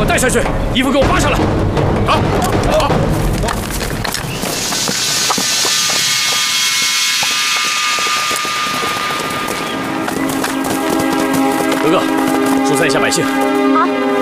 带下去，衣服给我扒上来。好，好。哥哥，疏散一下百姓。 好。